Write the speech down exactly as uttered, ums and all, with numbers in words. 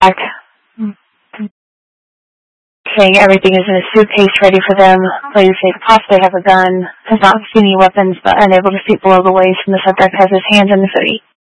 back, saying everything is in a suitcase ready for them. Players say the possibly have a gun, has not seen any weapons, but unable to see below the waist, and the subject has his hands in the hoodie.